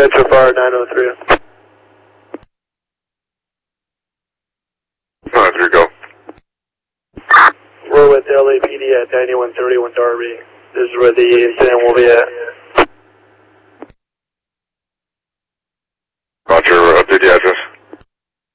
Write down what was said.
Central Bar 903. 903, go. We're with LAPD at 9131 Darby. This is where the incident will be at.